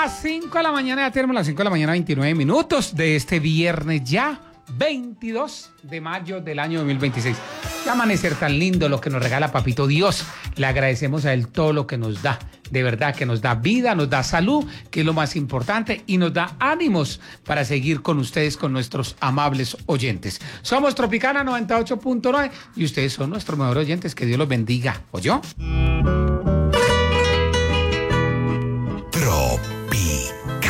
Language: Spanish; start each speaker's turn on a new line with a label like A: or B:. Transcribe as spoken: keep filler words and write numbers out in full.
A: Las cinco de la mañana, ya tenemos las cinco de la mañana, veintinueve minutos de este viernes ya, veintidós de mayo del año dos mil veintiséis. Qué amanecer tan lindo lo que nos regala Papito Dios. Le agradecemos a él todo lo que nos da. De verdad que nos da vida, nos da salud, que es lo más importante, y nos da ánimos para seguir con ustedes, con nuestros amables oyentes. Somos Tropicana noventa y ocho punto nueve y ustedes son nuestros mejores oyentes. Que Dios los bendiga. ¿Oyó?